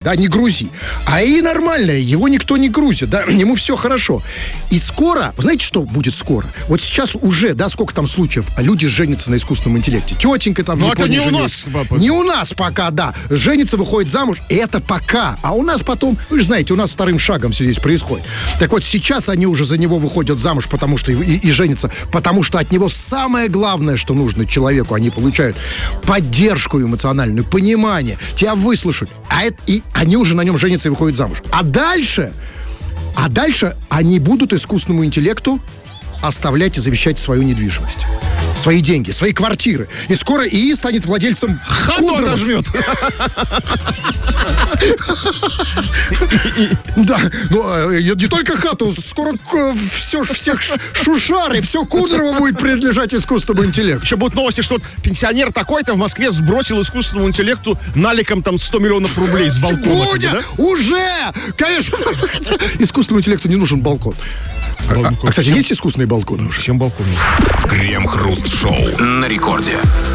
да, не грузи. А и нормальное, его никто не грузит, да, ему все хорошо. И скоро, вы знаете, что будет скоро? Вот сейчас уже, да, сколько там случаев, люди женятся на искусственном интеллекте. Тетенька там в Японии женилась. Не у нас пока, да. Женится, выходит замуж, и это пока. А у нас потом, вы же знаете, у нас вторым шагом все здесь происходит. Так вот, сейчас они уже за него выходят замуж, потому что и женятся, потому что от него самое главное, что нужно человеку, они получают поддержку эмоциональную, понимание, тебя выслушают, и они уже на нем женятся и выходят замуж. А дальше они будут искусственному интеллекту оставлять и завещать свою недвижимость, свои деньги, свои квартиры. И скоро ИИ станет владельцем хату отожмет. Да, не только хату, скоро всех шушары, все Кудрово будет принадлежать искусственному интеллекту. Еще будут новости, что пенсионер такой-то в Москве сбросил искусственному интеллекту наликом там 100 миллионов рублей с балкона. Будя, да? Уже! Конечно! Искусственному интеллекту не нужен балкон. А, кстати, есть искусственные балконы уже? Чем балкон? Крем-хруст-шоу на рекорде.